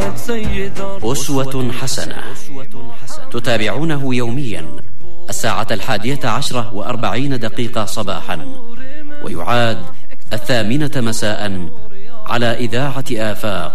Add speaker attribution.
Speaker 1: أسوة حسنة تتابعونه يوميا 11:40 صباحا، ويعاد 8 مساء على إذاعة آفاق.